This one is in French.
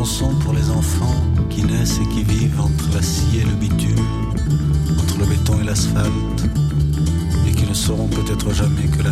chanson pour les enfants qui naissent et qui vivent entre la scie et le bitume, entre le béton et l'asphalte, et qui ne sauront peut-être jamais que la